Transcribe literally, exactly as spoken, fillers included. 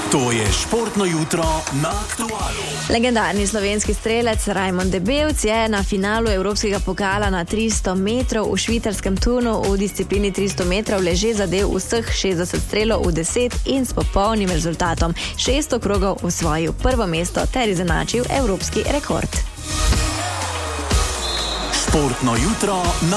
To je športno jutro na Aktualu. Legendarni slovenski strelec Rajmond Debevc je na finalu Evropskega pokala na tristo metrov v švicarskem Thunu v disciplini tristo metrov le že zadel vseh šestdeset strelov v deset in s popolnim rezultatom šest krogov osvojil prvo mesto ter izenačil evropski rekord. Športno jutro na